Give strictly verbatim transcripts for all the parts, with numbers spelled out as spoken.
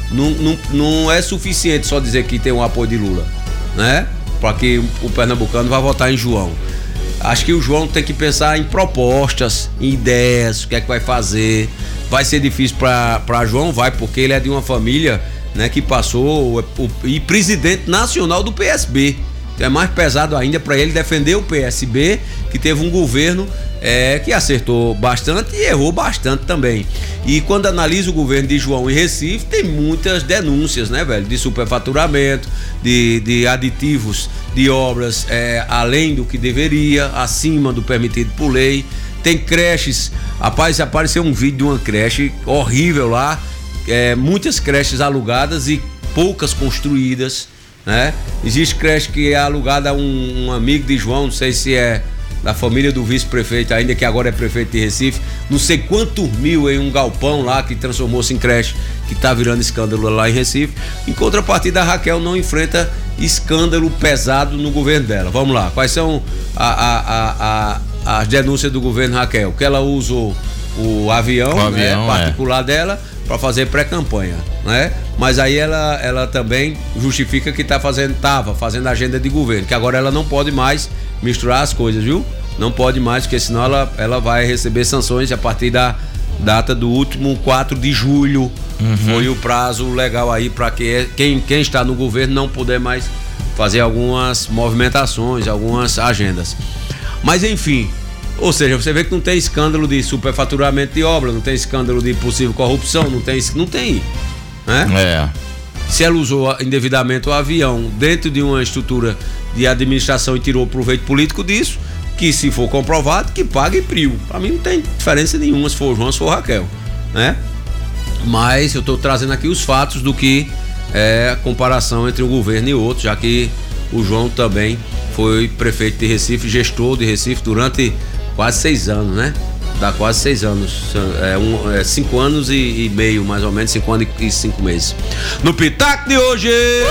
não, não, não é suficiente só dizer que tem o apoio de Lula, né? Para que o pernambucano vá votar em João. Acho que o João tem que pensar em propostas, em ideias, o que é que vai fazer. Vai ser difícil para João, vai, porque ele é de uma família, né, que passou o, o, e presidente nacional do P S B. Então é mais pesado ainda para ele defender o P S B, que teve um governo é, que acertou bastante e errou bastante também. E quando analisa o governo de João em Recife, tem muitas denúncias, né, velho? De superfaturamento, de, de aditivos de obras é, além do que deveria, acima do permitido por lei. Tem creches, rapaz, apareceu um vídeo de uma creche horrível lá, é, muitas creches alugadas e poucas construídas, né? Existe creche que é alugada a um, um amigo de João, não sei se é da família do vice-prefeito ainda, que agora é prefeito de Recife, não sei quantos mil em um galpão lá que transformou-se em creche, que tá virando escândalo lá em Recife. Em contrapartida, a Raquel não enfrenta escândalo pesado no governo dela. Vamos lá, quais são a, a, a, a, as denúncias do governo Raquel? Que ela usou o avião, o né, avião particular é. dela para fazer pré-campanha, né? Mas aí ela, ela também justifica que tá fazendo, tava fazendo agenda de governo, que agora ela não pode mais misturar as coisas, viu? Não pode mais, porque senão ela, ela vai receber sanções a partir da data do último quatro de julho. Uhum. Foi o prazo legal aí para que quem, quem está no governo não puder mais fazer algumas movimentações, algumas agendas. Mas enfim, ou seja, você vê que não tem escândalo de superfaturamento de obra, não tem escândalo de possível corrupção, não tem, não tem, né? É. Se ela usou indevidamente o avião dentro de uma estrutura de administração e tirou proveito político disso, que se for comprovado, que pague prio. Pra mim não tem diferença nenhuma se for o João, se for Raquel, né? Mas eu tô trazendo aqui os fatos do que é a comparação entre um governo e outro, já que o João também foi prefeito de Recife, gestor de Recife durante quase seis anos, né? Dá quase seis anos, é, um, é cinco anos e, e meio, mais ou menos, cinco anos e cinco meses. No Pitaco de hoje!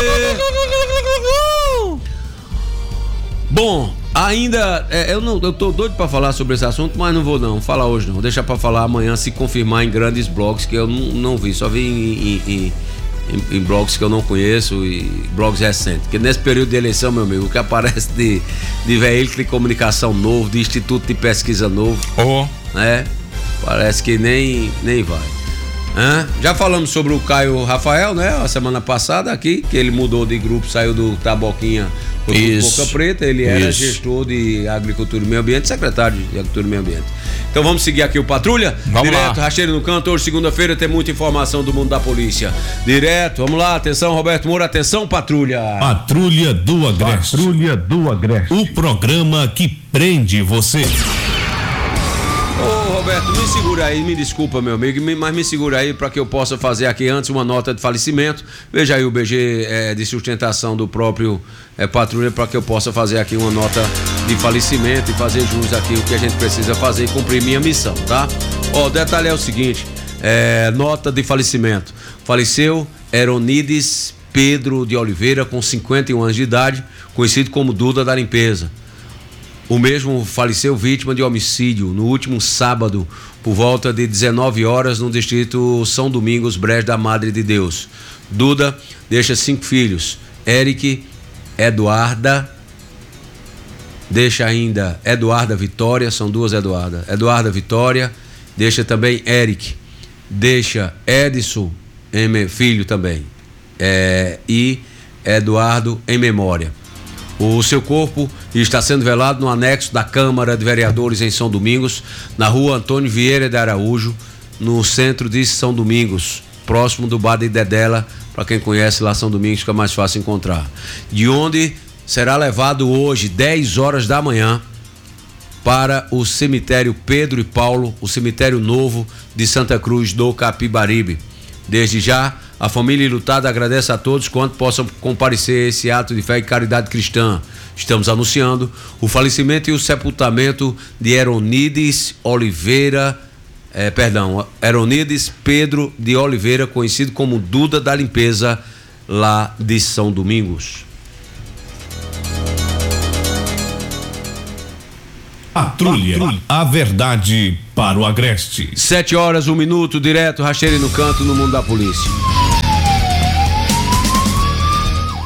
Bom, ainda, é, eu, não, eu tô doido pra falar sobre esse assunto, mas não vou não, falar hoje não, deixa pra falar amanhã, se confirmar em grandes blogs que eu não, não vi, só vi em, em, em, em, em blogs que eu não conheço e blogs recentes, porque nesse período de eleição, meu amigo, o que aparece de, de veículo de comunicação novo, de instituto de pesquisa novo, oh. né? Parece que nem, nem vai. Hã? Já falamos sobre o Caio Rafael, né? A semana passada aqui, que ele mudou de grupo, saiu do Taboquinha pro Boca Preta, ele era Isso. gestor de Agricultura e Meio Ambiente, secretário de Agricultura e Meio Ambiente. Então vamos seguir aqui o Patrulha, vamos direto, lá. Rasteiro no Canto, hoje segunda-feira tem muita informação do mundo da polícia. Direto, vamos lá, atenção Roberto Moura, atenção Patrulha. Patrulha do Agreste. Patrulha do Agreste. O programa que prende você. Ô Roberto, me segura aí, me desculpa meu amigo, mas me segura aí para que eu possa fazer aqui antes uma nota de falecimento. Veja aí o B G é, de sustentação do próprio é, Patrulha, para que eu possa fazer aqui uma nota de falecimento e fazer jus aqui o que a gente precisa fazer e cumprir minha missão, tá? Ó, o detalhe é o seguinte, é, nota de falecimento. Faleceu Eronides Pedro de Oliveira, com cinquenta e um anos de idade, conhecido como Duda da Limpeza. O mesmo faleceu vítima de homicídio no último sábado, por volta de dezenove horas, no distrito São Domingos, Brejo da Madre de Deus. Duda deixa cinco filhos, Eric, Eduarda, deixa ainda Eduarda Vitória, são duas Eduarda, Eduarda Vitória, deixa também Eric, deixa Edson, em, filho também, é, e Eduardo em memória. O seu corpo está sendo velado no anexo da Câmara de Vereadores em São Domingos, na rua Antônio Vieira de Araújo, no centro de São Domingos, próximo do Bar de Dedela, para quem conhece lá São Domingos, fica mais fácil encontrar. De onde será levado hoje, dez horas da manhã, para o cemitério Pedro e Paulo, o cemitério novo de Santa Cruz do Capibaribe. Desde já, a família enlutada agradece a todos quanto possam comparecer a esse ato de fé e caridade cristã. Estamos anunciando o falecimento e o sepultamento de Eronides Oliveira, eh, perdão, Eronides Pedro de Oliveira, conhecido como Duda da Limpeza, lá de São Domingos. Patrulha, a verdade para o Agreste. Sete horas, um minuto, direto, Rasteiro no Canto, no mundo da polícia.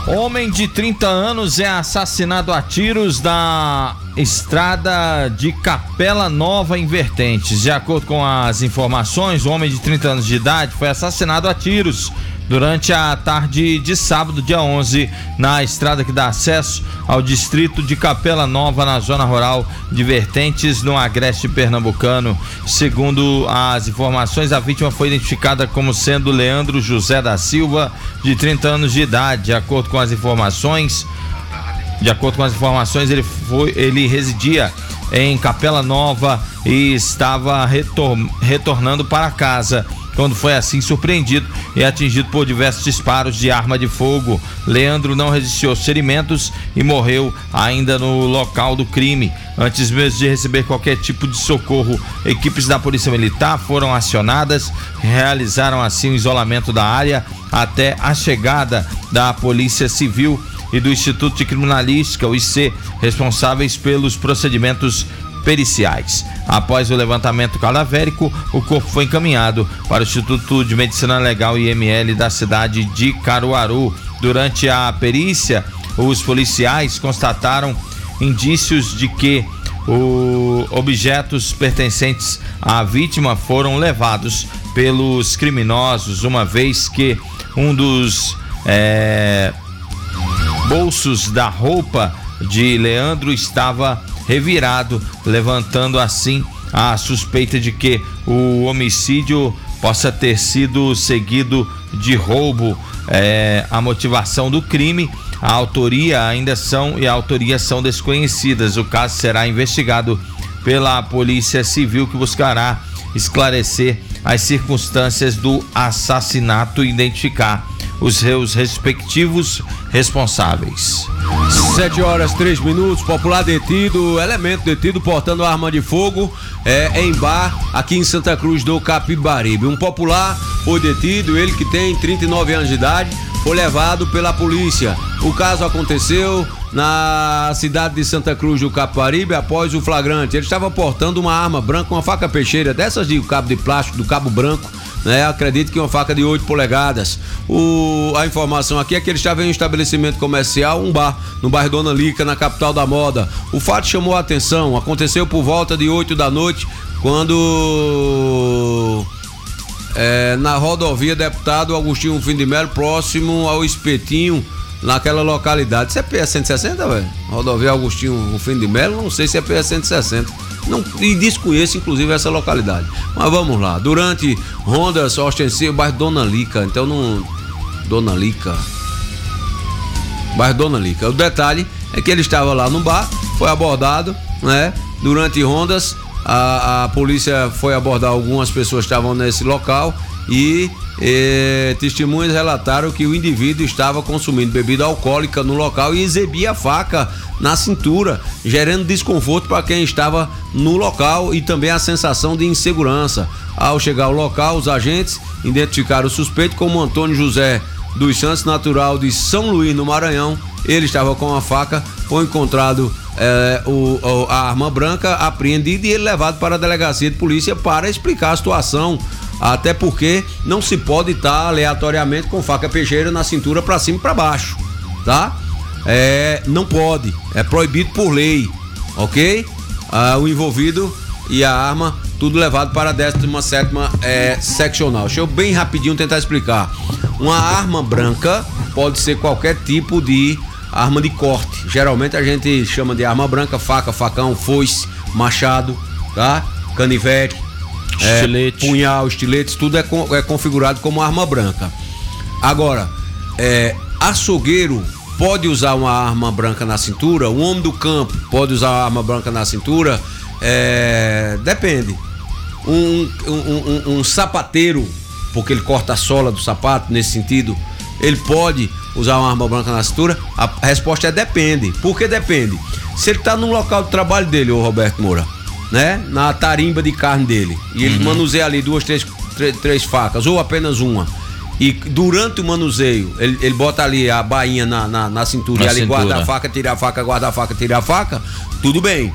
Homem de trinta anos é assassinado a tiros na estrada de Capela Nova, em Vertentes. De acordo com as informações, o homem de trinta anos de idade foi assassinado a tiros durante a tarde de sábado, dia onze, na estrada que dá acesso ao distrito de Capela Nova, na zona rural de Vertentes, no agreste pernambucano. Segundo as informações, a vítima foi identificada como sendo Leandro José da Silva, de trinta anos de idade. De acordo com as informações, de acordo com as informações, ele foi, ele residia em Capela Nova e estava retor- retornando para casa, quando foi assim surpreendido e atingido por diversos disparos de arma de fogo. Leandro não resistiu aos ferimentos e morreu ainda no local do crime. Antes mesmo de receber qualquer tipo de socorro, equipes da Polícia Militar foram acionadas, realizaram assim o isolamento da área até a chegada da Polícia Civil e do Instituto de Criminalística, o I C, responsáveis pelos procedimentos periciais. Após o levantamento cadavérico, o corpo foi encaminhado para o Instituto de Medicina Legal I M L da cidade de Caruaru. Durante a perícia, os policiais constataram indícios de que os objetos pertencentes à vítima foram levados pelos criminosos, uma vez que um dos é, bolsos da roupa de Leandro estava revirado, levantando assim a suspeita de que o homicídio possa ter sido seguido de roubo. É, a motivação do crime, a autoria ainda são e a autoria são desconhecidas. O caso será investigado pela Polícia Civil, que buscará esclarecer as circunstâncias do assassinato e identificar os seus respectivos responsáveis. Sete horas, três minutos. Popular detido, elemento detido portando arma de fogo é, em bar aqui em Santa Cruz do Capibaribe. Um popular foi detido, ele que tem trinta e nove anos de idade, foi levado pela polícia. O caso aconteceu na cidade de Santa Cruz do Capibaribe após o flagrante. Ele estava portando uma arma branca, uma faca peixeira, dessas de cabo de plástico, do cabo branco, né? Acredito que uma faca de oito polegadas. O, a informação aqui é que ele estava em um estabelecimento comercial, um bar, no bairro Dona Lica, na capital da moda. O fato chamou a atenção, aconteceu por volta de oito da noite, quando é, na rodovia Deputado Agostinho Fim de Melo, próximo ao Espetinho, naquela localidade. Isso é P S cento e sessenta, velho? Rodovia Agostinho Fim de Melo, não sei se é P S cento e sessenta. Não, e desconheço inclusive essa localidade. Mas vamos lá. Durante rondas ostensivas, bairro Dona Lica, então não. Dona Lica. Bairro Dona Lica. O detalhe é que ele estava lá no bar, foi abordado, né? Durante rondas, a, a polícia foi abordar algumas pessoas que estavam nesse local e eh, testemunhas relataram que o indivíduo estava consumindo bebida alcoólica no local e exibia a faca na cintura, gerando desconforto para quem estava no local e também a sensação de insegurança. Ao chegar ao local, os agentes identificaram o suspeito como Antônio José dos Santos, natural de São Luís, no Maranhão. Ele estava com a faca, foi encontrado é, o, a arma branca apreendida e ele levado para a delegacia de polícia para explicar a situação. Até porque não se pode estar aleatoriamente com faca peixeira na cintura para cima e para baixo, tá? É, não pode, é proibido por lei, ok? Ah, o envolvido e a arma, tudo levado para a décima sétima é, seccional. Deixa eu bem rapidinho tentar explicar. Uma arma branca pode ser qualquer tipo de arma de corte. Geralmente a gente chama de arma branca, faca, facão, foice, machado, tá? Canivete, estilete. É, punhal, estiletes, tudo é, com, é configurado como arma branca. Agora, é, açougueiro pode usar uma arma branca na cintura, o homem do campo pode usar uma arma branca na cintura, é, depende. Um, um, um, um sapateiro, porque ele corta a sola do sapato, nesse sentido, ele pode usar uma arma branca na cintura? A resposta é depende. Por que depende? Se ele está no local de trabalho dele, ô Roberto Moura, né? Na tarimba de carne dele, e ele uhum. manuseia ali duas, três, três, três facas, ou apenas uma, e durante o manuseio ele, ele bota ali a bainha na, na, na cintura, na e ali cintura. Guarda a faca, tira a faca, guarda a faca, tira a faca, tudo bem.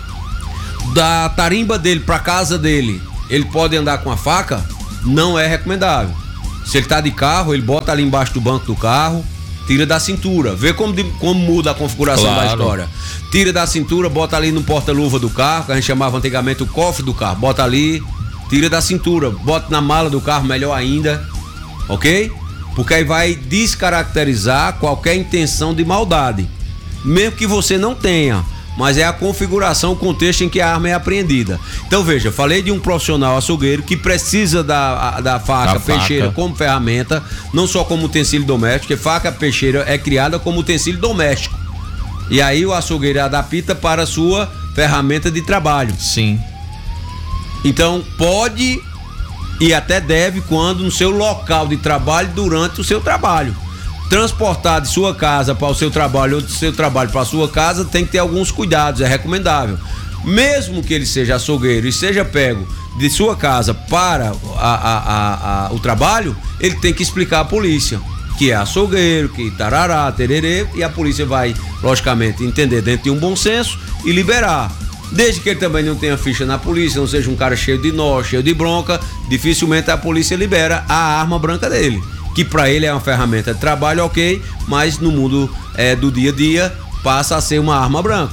Da tarimba dele pra casa dele, ele pode andar com a faca? Não é recomendável. Se ele tá de carro, ele bota ali embaixo do banco do carro, tira da cintura. Vê como, de, como muda a configuração claro. da história. Tira da cintura, bota ali no porta-luva do carro, que a gente chamava antigamente o cofre do carro. Bota ali, tira da cintura, bota na mala do carro, melhor ainda. Ok? Porque aí vai descaracterizar qualquer intenção de maldade. Mesmo que você não tenha, mas é a configuração, o contexto em que a arma é apreendida. Então veja, falei de um profissional açougueiro que precisa da, da faca da peixeira faca. como ferramenta, não só como utensílio doméstico, porque faca peixeira é criada como utensílio doméstico. E aí o açougueiro adapta para a sua ferramenta de trabalho. Sim. Então pode e até deve quando no seu local de trabalho, durante o seu trabalho. Transportar de sua casa para o seu trabalho ou do seu trabalho para a sua casa, tem que ter alguns cuidados, é recomendável. Mesmo que ele seja açougueiro e seja pego de sua casa para a, a, a, a, o trabalho, ele tem que explicar à polícia que é açougueiro, que tarará, tererê, e a polícia vai, logicamente, entender dentro de um bom senso e liberar. Desde que ele também não tenha ficha na polícia, não seja um cara cheio de nó, cheio de bronca, dificilmente a polícia libera a arma branca dele, que para ele é uma ferramenta de trabalho, ok, mas no mundo é, do dia a dia passa a ser uma arma branca.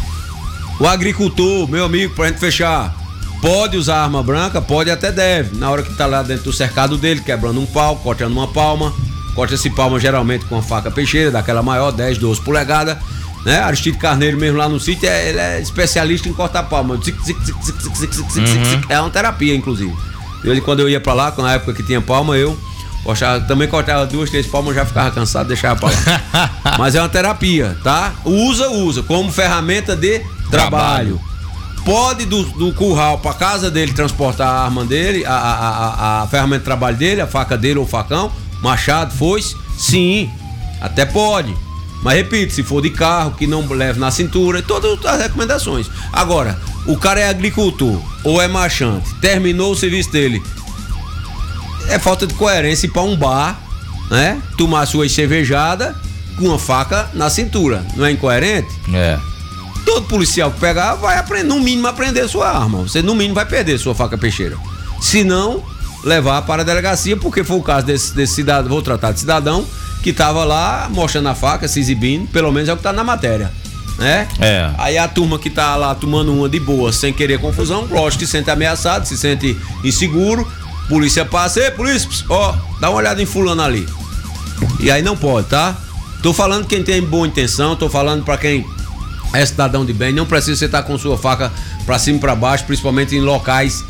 O agricultor, meu amigo, pra gente fechar, pode usar arma branca? Pode, até deve, na hora que tá lá dentro do cercado dele, quebrando um pau, cortando uma palma, corta-se palma geralmente com uma faca peixeira, daquela maior, dez, doze polegadas, né? Aristide Carneiro mesmo lá no sítio, é, ele é especialista em cortar palma, zic, zic, zic, zic, zic, zic, zic, zic, zic. É uma terapia, inclusive. Eu, quando eu ia pra lá, na época que tinha palma, eu Cortava, também cortava duas, três palmas, já ficava cansado, deixava pra lá. Mas é uma terapia, tá? Usa, usa, como ferramenta de trabalho. trabalho. Pode do, do curral pra casa dele transportar a arma dele, a, a, a, a ferramenta de trabalho dele, a faca dele ou facão, machado, foice? Sim, até pode. Mas repito, se for de carro, que não leve na cintura, todas as recomendações. Agora, o cara é agricultor ou é marchante, terminou o serviço dele, é falta de coerência ir pra um bar, né? Tomar suas cervejadas com uma faca na cintura. Não é incoerente? É. Todo policial que pegar vai aprender, no mínimo aprender sua arma. Você no mínimo vai perder sua faca peixeira. Se não, levar para a delegacia, porque foi o caso desse, desse cidadão, vou tratar de cidadão, que tava lá mostrando a faca, se exibindo, pelo menos é o que tá na matéria, né? É. Aí a turma que tá lá tomando uma de boa, sem querer confusão, lógico que se sente ameaçado, se sente inseguro. Polícia passa, ei, polícia, ó, dá uma olhada em fulano ali. E aí não pode, tá? Tô falando quem tem boa intenção, tô falando pra quem é cidadão de bem, não precisa você estar com sua faca pra cima e pra baixo, principalmente em locais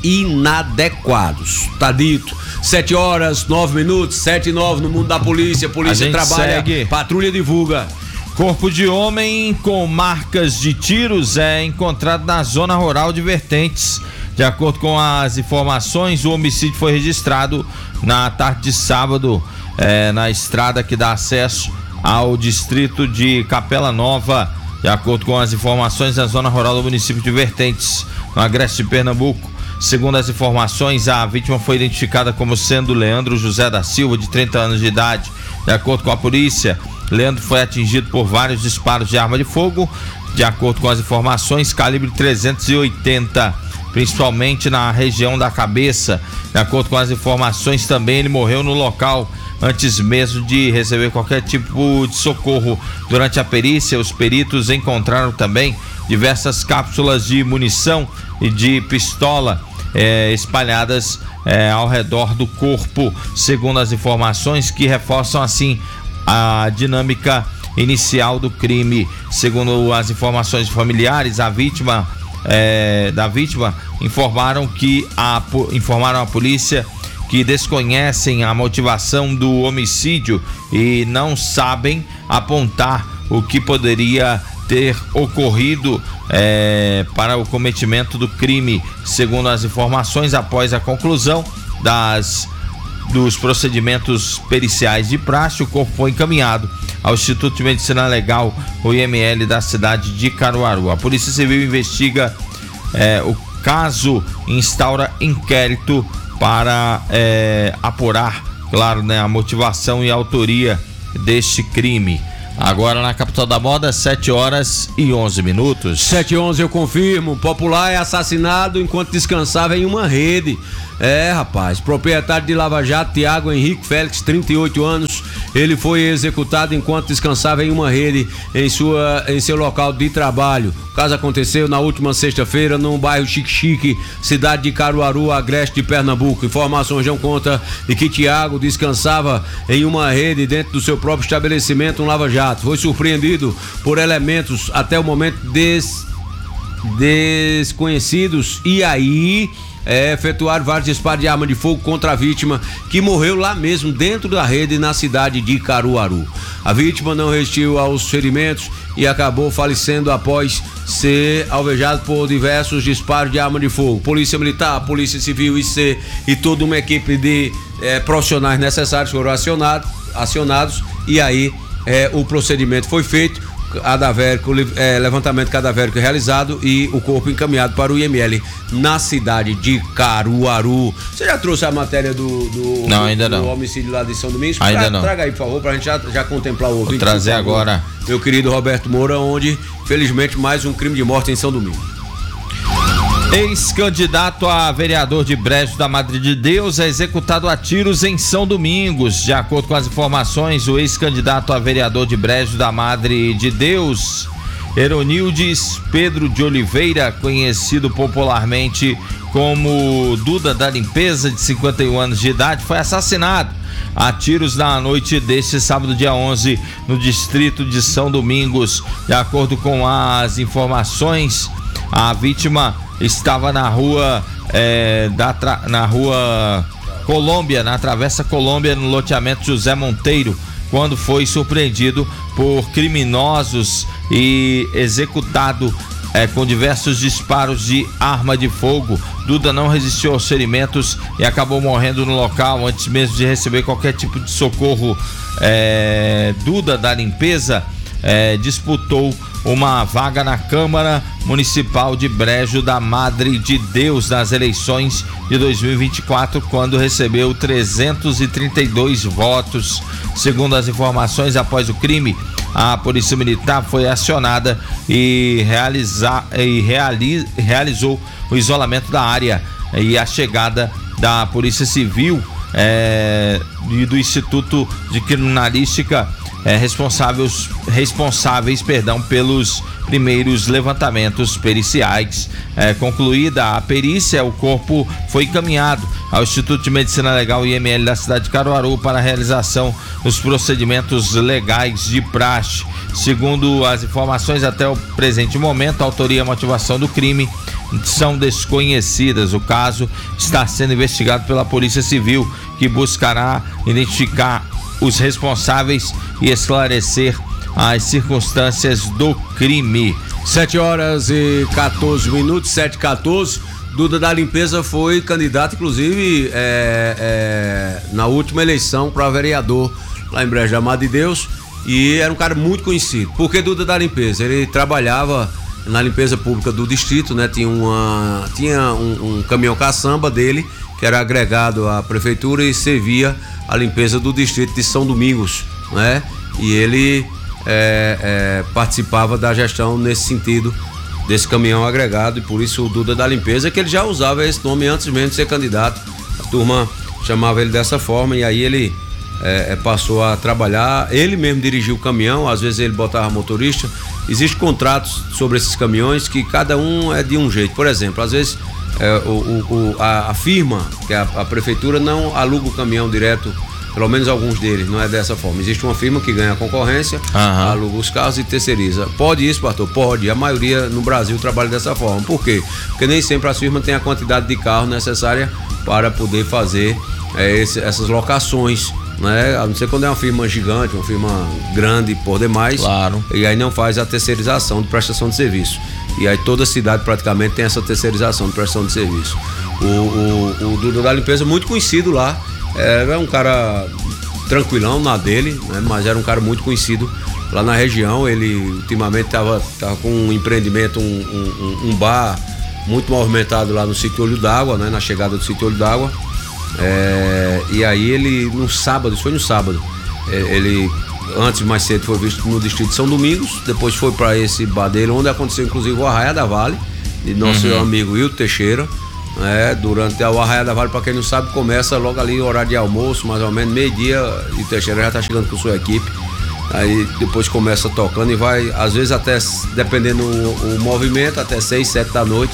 inadequados. Tá dito. Sete horas, nove minutos, sete e nove no mundo da polícia, polícia trabalha, segue. Patrulha divulga. Corpo de homem com marcas de tiros é encontrado na zona rural de Vertentes. De acordo com as informações, o homicídio foi registrado na tarde de sábado, é, na estrada que dá acesso ao distrito de Capela Nova. De acordo com as informações, na zona rural do município de Vertentes, no agreste de Pernambuco. Segundo as informações, a vítima foi identificada como sendo Leandro José da Silva, de trinta anos de idade. De acordo com a polícia, Leandro foi atingido por vários disparos de arma de fogo. De acordo com as informações, calibre trezentos e oitenta, principalmente na região da cabeça. De acordo com as informações, também ele morreu no local antes mesmo de receber qualquer tipo de socorro. Durante a perícia, os peritos encontraram também diversas cápsulas de munição e de pistola é, espalhadas é, ao redor do corpo, segundo as informações que reforçam assim a dinâmica inicial do crime. Segundo as informações de familiares, a vítima é, da vítima informaram que a informaram a polícia que desconhecem a motivação do homicídio e não sabem apontar o que poderia ter ocorrido é, para o cometimento do crime. Segundo as informações, após a conclusão das dos procedimentos periciais de praxe, o corpo foi encaminhado ao Instituto de Medicina Legal, o I M L, da cidade de Caruaru. A Polícia Civil investiga é, o caso e instaura inquérito para é, apurar, claro, né, a motivação e a autoria deste crime. Agora na capital da moda, sete horas e onze minutos. sete e onze, eu confirmo. Popular é assassinado enquanto descansava em uma rede. É, rapaz. Proprietário de Lava Jato, Tiago Henrique Félix, trinta e oito anos. Ele foi executado enquanto descansava em uma rede em, sua, em seu local de trabalho. O caso aconteceu na última sexta-feira no bairro Xique-Xique, cidade de Caruaru, agreste de Pernambuco. Informações dão conta de que Tiago descansava em uma rede dentro do seu próprio estabelecimento, um lava-jato. Foi surpreendido por elementos até o momento des... desconhecidos e aí é, efetuaram vários disparos de arma de fogo contra a vítima, que morreu lá mesmo dentro da rede na cidade de Caruaru. A vítima não resistiu aos ferimentos e acabou falecendo após ser alvejado por diversos disparos de arma de fogo. Polícia Militar, Polícia Civil, I C e toda uma equipe de é, profissionais necessários foram acionados, acionados e aí é, o procedimento foi feito. Cadavérico, é, levantamento cadavérico realizado e o corpo encaminhado para o I M L na cidade de Caruaru. Você já trouxe a matéria do, do, não, ainda do não. homicídio lá de São Domingos? Ainda Tra, não. Traga aí, por favor, pra gente já, já contemplar o ouvinte. Vou trazer agora. Meu querido Roberto Moura, onde, felizmente, mais um crime de morte em São Domingos. Ex-candidato a vereador de Brejo da Madre de Deus é executado a tiros em São Domingos. De acordo com as informações, o ex-candidato a vereador de Brejo da Madre de Deus, Eronildes Pedro de Oliveira, conhecido popularmente como Duda da Limpeza, de cinquenta e um anos de idade, foi assassinado a tiros na noite deste sábado, dia onze, no distrito de São Domingos. De acordo com as informações, a vítima estava na rua é, da, na rua Colômbia, na Travessa Colômbia, no loteamento José Monteiro, quando foi surpreendido por criminosos e executado é, com diversos disparos de arma de fogo. Duda não resistiu aos ferimentos e acabou morrendo no local antes mesmo de receber qualquer tipo de socorro. É, Duda da Limpeza é, disputou uma vaga na Câmara Municipal de Brejo da Madre de Deus nas eleições de dois mil e vinte e quatro, quando recebeu trezentos e trinta e dois votos. Segundo as informações, após o crime, a Polícia Militar foi acionada e, realizar, e realiz, realizou o isolamento da área e a chegada da Polícia Civil é, e do Instituto de Criminalística É, responsáveis, responsáveis perdão, pelos primeiros levantamentos periciais. É, concluída a perícia, o corpo foi encaminhado ao Instituto de Medicina Legal I M L da cidade de Caruaru para a realização dos procedimentos legais de praxe. Segundo as informações, até o presente momento, a autoria e a motivação do crime são desconhecidas. O caso está sendo investigado pela Polícia Civil, que buscará identificar os responsáveis e esclarecer as circunstâncias do crime. sete horas e quatorze minutos, sete e quatorze. Duda da Limpeza foi candidato, inclusive, é, é, na última eleição para vereador lá em Brejo da Madre de Deus, e era um cara muito conhecido. Por que Duda da Limpeza? Ele trabalhava na limpeza pública do distrito, né? Tinha, uma, tinha um, um caminhão caçamba dele, que era agregado à prefeitura e servia a limpeza do distrito de São Domingos, né? E ele é, é, participava da gestão nesse sentido, desse caminhão agregado, e por isso o Duda da Limpeza, que ele já usava esse nome antes mesmo de ser candidato. A turma chamava ele dessa forma, e aí ele é, passou a trabalhar, ele mesmo dirigia o caminhão, às vezes ele botava motorista. Existem contratos sobre esses caminhões que cada um é de um jeito. Por exemplo, às vezes É, o, o, a, a firma, que é a, a prefeitura, não aluga o caminhão direto, pelo menos alguns deles, não é dessa forma. Existe uma firma que ganha a concorrência, uhum. aluga os carros e terceiriza. Pode isso, pastor? Pode. A maioria no Brasil trabalha dessa forma. Por quê? Porque nem sempre as firmas têm a quantidade de carro necessária para poder fazer é, esse, essas locações, né? A não ser quando é uma firma gigante, uma firma grande por demais. Claro. E aí não faz a terceirização de prestação de serviço. E aí toda cidade praticamente tem essa terceirização de prestação de serviço. O, o, o Duda da Limpeza, muito conhecido lá, era um cara tranquilão na dele, né? Mas era um cara muito conhecido lá na região. Ele ultimamente estava tava com um empreendimento, um, um, um bar muito movimentado lá no sítio Olho d'Água, né? Na chegada do sítio Olho d'Água. É, e aí ele, no sábado, isso foi no sábado, ele... Antes, mais cedo, foi visto no distrito de São Domingos, depois foi para esse bar dele, onde aconteceu inclusive o Arraia da Vale, de nosso uhum. amigo Hilton Teixeira, né? Durante o Arraial da Vale, para quem não sabe, começa logo ali o horário de almoço, mais ou menos meio-dia, e Teixeira já tá chegando com sua equipe. Aí depois começa tocando e vai, às vezes até, dependendo o, o movimento, até seis, sete da noite.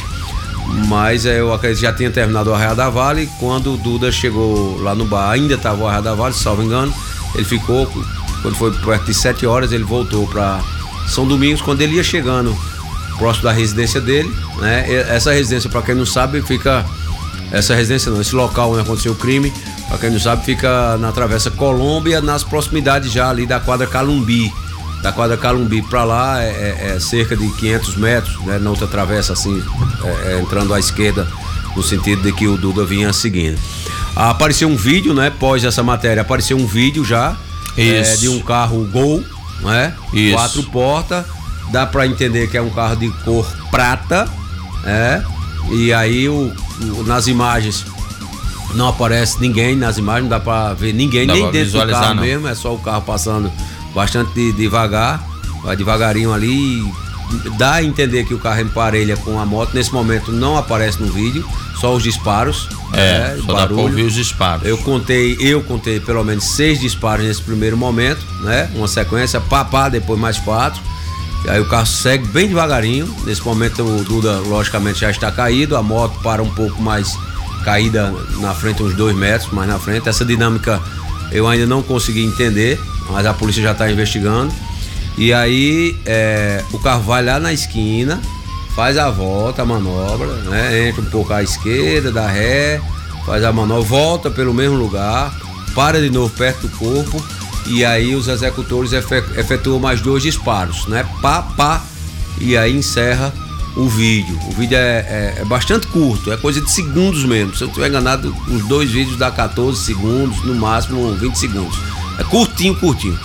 Mas eu acredito que já tinha terminado o Arraial da Vale. Quando o Duda chegou lá no bar, ainda estava o Arraial da Vale, se salvo engano. Ele ficou, quando foi perto de sete horas, ele voltou para São Domingos. Quando ele ia chegando próximo da residência dele, né? Essa residência, para quem não sabe, fica. Essa residência não, esse local onde aconteceu o crime, para quem não sabe, fica na Travessa Colômbia, nas proximidades já ali da quadra Calumbi. Da quadra Calumbi para lá é, é cerca de quinhentos metros, né? Na outra travessa, assim, é, é, entrando à esquerda, no sentido de que o Duda vinha seguindo. Apareceu um vídeo, né? Pós essa matéria, apareceu um vídeo já é, de um carro Gol, né? Isso. Quatro portas, dá para entender que é um carro de cor prata, é? E aí o, o, nas imagens não aparece ninguém, nas imagens não dá para ver ninguém, dá nem dentro do carro não. mesmo, é só o carro passando bastante devagar, vai devagarinho ali, dá a entender que o carro emparelha com a moto. Nesse momento não aparece no vídeo, só os disparos. É, é só dá pra ouvir os disparos. Eu contei, eu contei pelo menos seis disparos nesse primeiro momento, né? Uma sequência, pá, pá, depois mais quatro. E aí o carro segue bem devagarinho. Nesse momento o Duda, logicamente, já está caído, a moto para um pouco mais caída na frente, uns dois metros mais na frente. Essa dinâmica eu ainda não consegui entender, mas a polícia já está investigando. E aí é, o carro vai lá na esquina, faz a volta, a manobra, né? Entra um pouco à esquerda, dá ré, faz a manobra, volta pelo mesmo lugar, para de novo perto do corpo, e aí os executores efetuam mais dois disparos, né? Pá, pá, e aí encerra o vídeo. O vídeo é, é, é bastante curto, é coisa de segundos mesmo. Se eu não estiver enganado, os dois vídeos dá quatorze segundos, no máximo vinte segundos. É curtinho, curtinho.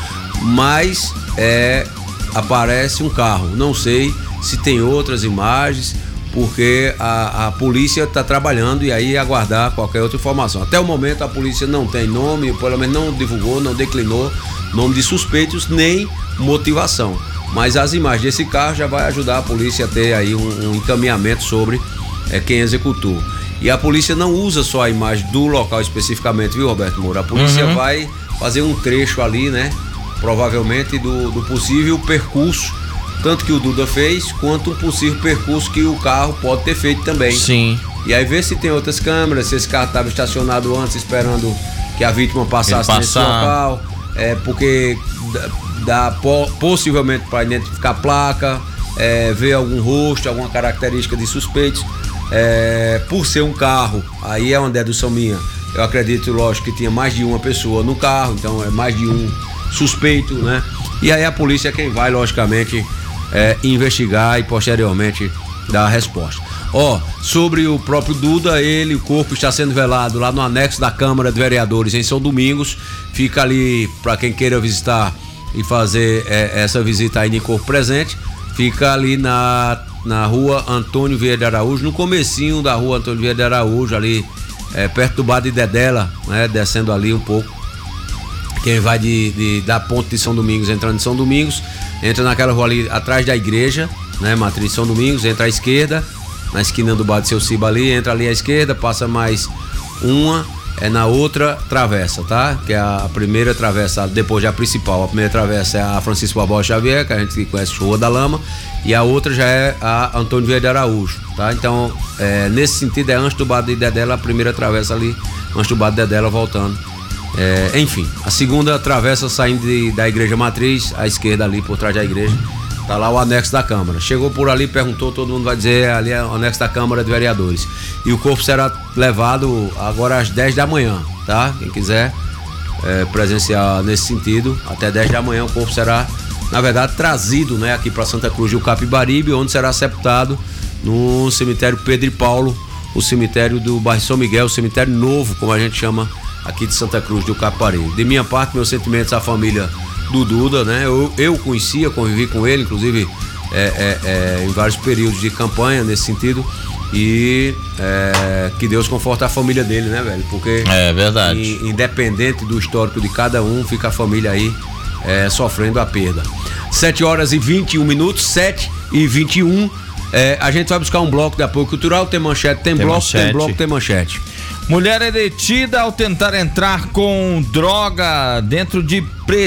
Mas é, aparece um carro. Não sei se tem outras imagens, porque a, a polícia está trabalhando e aí aguardar qualquer outra informação. Até o momento a polícia não tem nome, pelo menos não divulgou, não declinou nome de suspeitos nem motivação. Mas as imagens desse carro já vai ajudar a polícia a ter aí um, um encaminhamento sobre é, quem executou. E a polícia não usa só a imagem do local especificamente, viu, Roberto Moura? A polícia uhum. vai fazer um trecho ali, né? Provavelmente do, do possível percurso, tanto que o Duda fez, quanto um possível percurso que o carro pode ter feito também. Sim. E aí ver se tem outras câmeras, se esse carro estava estacionado antes esperando que a vítima passasse nesse local. É, porque dá, dá possivelmente para identificar placa, é, ver algum rosto, alguma característica de suspeitos. É, por ser um carro, aí é uma dedução minha. Eu acredito, lógico, que tinha mais de uma pessoa no carro, então é mais de um suspeito, né? E aí a polícia é quem vai, logicamente, é, investigar e posteriormente dar a resposta. Ó, sobre o próprio Duda, ele, o corpo está sendo velado lá no anexo da Câmara de Vereadores em São Domingos. Fica ali para quem queira visitar e fazer é, essa visita aí de corpo presente. Fica ali na, na rua Antônio Vieira de Araújo, no comecinho da rua Antônio Vieira de Araújo, ali é, perto do bar de Dedela, né? Descendo ali um pouco. Quem vai de, de, da ponte de São Domingos, entrando em São Domingos, entra naquela rua ali atrás da igreja, né? Matriz São Domingos, entra à esquerda, na esquina do bar de Seu Ciba ali, entra ali à esquerda, passa mais uma, é na outra travessa, tá? Que é a primeira travessa, depois da principal. A primeira travessa é a Francisco Barbosa Xavier, que a gente conhece, Rua da Lama, e a outra já é a Antônio Vieira de Araújo, tá? Então, é, nesse sentido, é antes do bar de Dedela, a primeira travessa ali, antes do bar de Dedela, voltando. É, enfim, a segunda travessa saindo de, da igreja matriz, à esquerda ali, por trás da igreja, tá lá o anexo da Câmara. Chegou por ali, perguntou, todo mundo vai dizer, ali é o anexo da Câmara de Vereadores. E o corpo será levado agora às dez da manhã, tá? Quem quiser é, presenciar nesse sentido, até dez da manhã o corpo será, na verdade, trazido, né, aqui para Santa Cruz do Capibaribe, onde será sepultado no cemitério Pedro e Paulo, o cemitério do bairro São Miguel, o cemitério novo, como a gente chama aqui de Santa Cruz do Capibaribe. De minha parte, meus sentimentos à família do Duda, né? Eu, eu conhecia, convivi com ele, inclusive é, é, é, em vários períodos de campanha nesse sentido. E é, que Deus conforte a família dele, né, velho? Porque é verdade. In, independente do histórico de cada um, fica a família aí é, sofrendo a perda. sete horas e vinte e um minutos, sete e vinte e um. É, a gente vai buscar um bloco de apoio cultural, tem manchete, tem, tem bloco, manchete. tem bloco, tem manchete. Mulher é detida ao tentar entrar com droga dentro de presídio.